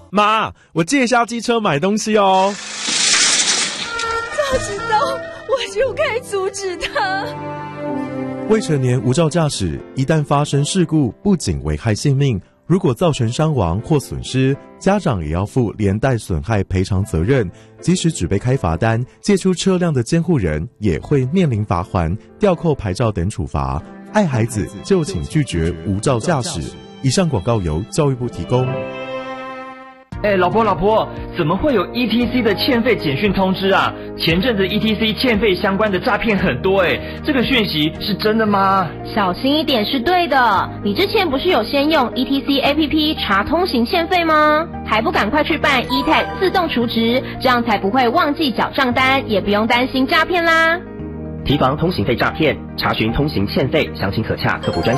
妈，我借一下机车买东西哦。 早知道我就该阻止他。 未成年无照驾驶，一旦发生事故，不仅危害性命，如果造成伤亡或损失，家长也要负连带损害赔偿责任。即使只被开罚单，借出车辆的监护人也会面临罚锾、吊扣牌照等处罚。爱孩子就请拒绝无照驾驶。以上广告由教育部提供。 老婆，怎么会有 ETC 的欠费简讯通知啊？前阵子 ETC 欠费相关的诈骗很多这个讯息是真的吗？ 小心一点是对的。你之前不是有先用 ETC APP 查通行欠费吗？还不赶快去办 eTag 自动储值，这样才不会忘记缴账单，也不用担心诈骗啦。 提防通行费诈骗，查询通行欠费，详情可洽客服专线。